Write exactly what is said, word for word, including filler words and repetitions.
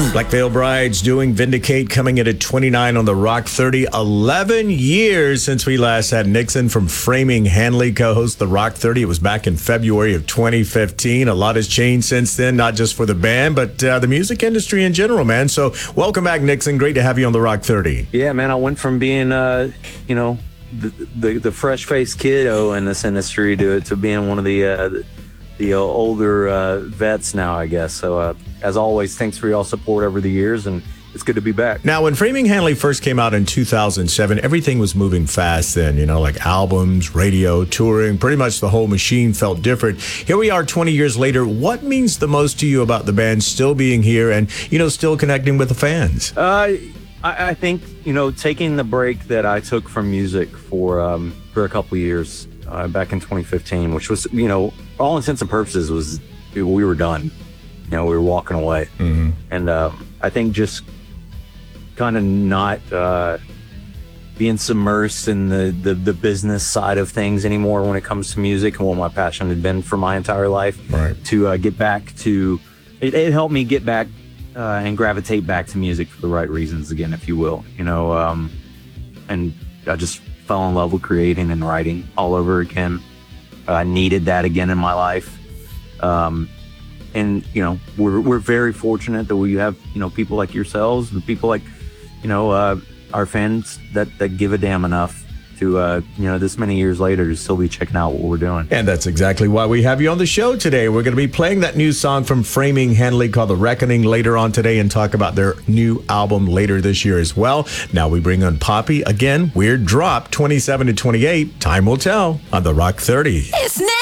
Black Veil Brides doing Vindicate, coming in at twenty-nine on the Rock thirty. eleven years since we last had Nixon from Framing Hanley co-host the Rock thirty. It was back in February of twenty fifteen. A lot has changed since then, not just for the band, but uh, the music industry in general, man. So welcome back, Nixon. Great to have you on the Rock thirty. Yeah, man, I went from being, uh, you know, the, the, the fresh-faced kiddo in this industry to, to being one of the... Uh, the the uh, older uh, vets now, I guess. So uh, as always, thanks for y'all support over the years, and it's good to be back. Now, when Framing Hanley first came out in two thousand seven, everything was moving fast then, you know, like albums, radio, touring, pretty much the whole machine felt different. Here we are twenty years later. What means the most to you about the band still being here and, you know, still connecting with the fans? Uh, I, I think, you know, taking the break that I took from music for, um, for a couple of years, Uh, back in twenty fifteen, which was, you know, all intents and purposes was we were done. You know, we were walking away. Mm-hmm. And uh, I think just kind of not uh, being submersed in the, the, the business side of things anymore when it comes to music and what my passion had been for my entire life. Right. To uh, get back to, it, it helped me get back uh, and gravitate back to music for the right reasons again, if you will. You know, um, and I just fell in love with creating and writing all over again. I needed that again in my life. Um, and, you know, we're, we're very fortunate that we have, you know, people like yourselves, the people like, you know, uh, our fans that, that give a damn enough to, uh, you know, this many years later to still be checking out what we're doing. And that's exactly why we have you on the show today. We're going to be playing that new song from Framing Hanley called The Reckoning later on today and talk about their new album later this year as well. Now we bring on Poppy. Again, weird drop, twenty-seven to twenty-eight. Time will tell on the Rock thirty. It's now.